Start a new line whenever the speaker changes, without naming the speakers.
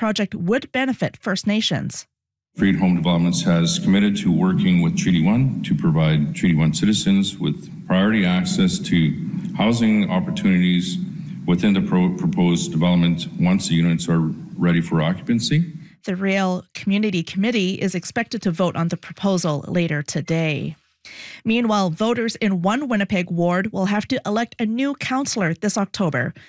project would benefit First Nations.
Freed Home Developments has committed to working with Treaty 1 to provide Treaty 1 citizens with priority access to housing opportunities within the proposed development once the units are ready for occupancy.
The Rail Community Committee is expected to vote on the proposal later today. Meanwhile, voters in one Winnipeg ward will have to elect a new councillor this October.